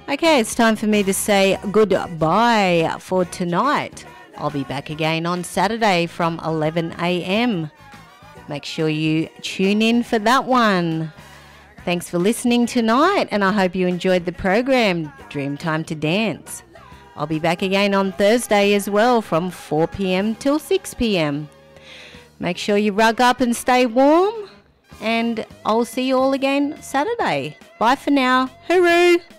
Okay, it's time for me to say goodbye for tonight. I'll be back again on Saturday from 11 a.m. Make sure you tune in for that one. Thanks for listening tonight, and I hope you enjoyed the program, Dreamtime to Dance. I'll be back again on Thursday as well from 4 p.m. till 6 p.m. Make sure you rug up and stay warm, and I'll see you all again Saturday. Bye for now. Hooroo!